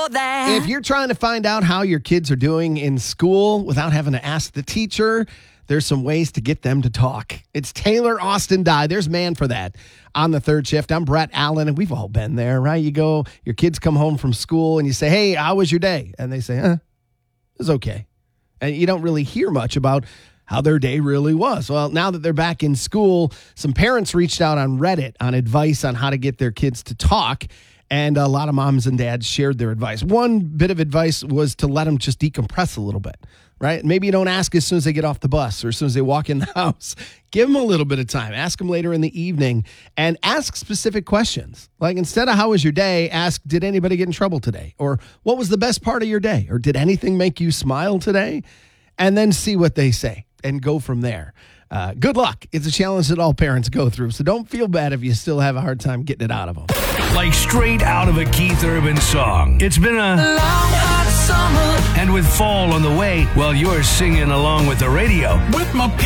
know that. If you're trying to find out how your kids are doing in school without having to ask the teacher, there's some ways to get them to talk. It's Taylor Austin Dye. There's man for that. On the third shift, I'm Brett Allen, and we've all been there, right? You go, your kids come home from school, and you say, hey, how was your day? And they say, it was okay. And you don't really hear much about how their day really was. Well, now that they're back in school, some parents reached out on Reddit on advice on how to get their kids to talk. And a lot of moms and dads shared their advice. One bit of advice was to let them just decompress a little bit, right? Maybe you don't ask as soon as they get off the bus or as soon as they walk in the house. Give them a little bit of time. Ask them later in the evening and ask specific questions. Like instead of how was your day, ask, did anybody get in trouble today? Or what was the best part of your day? Or did anything make you smile today? And then see what they say and go from there. Good luck. It's a challenge that all parents go through, so don't feel bad if you still have a hard time getting it out of them. Like straight out of a Keith Urban song. It's been a long, hot summer. And with fall on the way, well, you're singing along with the radio. With my